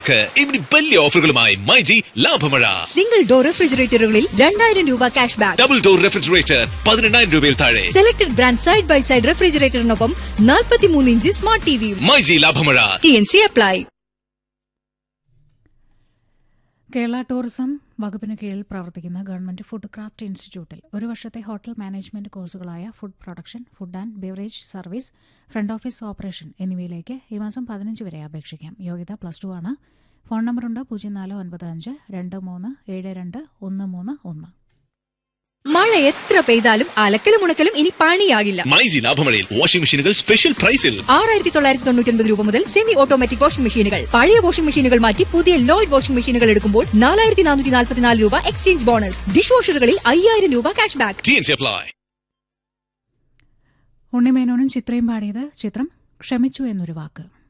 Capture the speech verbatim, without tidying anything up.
ഇനി വലിയ ഓഫറുകളുമായി myG ലാഭമഴ. Single door റെഫ്രിജറേറ്ററുകളിൽ രണ്ടായിരം രൂപ cash back. Double door refrigerator പതിനെണ്ണായിരം രൂപയിൽ താഴെ. Selected brand side by side റെഫ്രിജറേറ്ററിനൊപ്പം നാൽപ്പത്തിമൂന്ന് inch smart ടിവിയും. MyG ലാഭമഴ. T N C apply. Kerala tourism വകുപ്പിന് കീഴിൽ പ്രവർത്തിക്കുന്ന ഗവൺമെന്റ് ഫുഡ് ക്രാഫ്റ്റ് ഇൻസ്റ്റിറ്റ്യൂട്ടിൽ ഒരു വർഷത്തെ hotel management കോഴ്സുകളായ food production, food and beverage service, front office operation എന്നിവയിലേക്ക് ഈ മാസം പതിനഞ്ച് വരെ അപേക്ഷിക്കാം. യോഗ്യത പ്ലസ് ടു ആണ്. ഫോൺ നമ്പറുണ്ട് പൂജ്യം നാല് ഒൻപത് അഞ്ച് രണ്ട് മൂന്ന് ഏഴ് രണ്ട് ഒന്ന് മൂന്ന് ഒന്ന്. മഴ എത്ര പെയ്താലും അലക്കലും ഉണക്കലും ഇനി പണിയാകില്ല. മൈജി ലാഭമഴയിൽ വാഷിംഗ് മെഷീനുകൾ സ്പെഷ്യൽ പ്രൈസിൽ. ആറായിരത്തി തൊള്ളായിരത്തി തൊണ്ണൂറ്റി ഒൻപത് രൂപ മുതൽ സെമി ഓട്ടോമാറ്റിക് വാഷിംഗ് മെഷീനുകൾ. പഴയ വാഷിംഗ് മെഷീനുകൾ മാറ്റി പുതിയ ലോയിഡ് വാഷിംഗ് മെഷീനുകൾ എടുക്കുമ്പോൾ നാലായിരത്തി നാനൂറ്റി നാൽപ്പത്തിനാല് രൂപ എക്സ്ചേഞ്ച് ബോണസ്. ഡിഷ് വാഷറുകളിൽ അയ്യായിരം രൂപ cash back. T N C apply. ഉണ്ണിമേനോനും ചിത്രയും പാടിയത് ചിത്രം ക്ഷമിച്ചു എന്നൊരു വാക്ക്.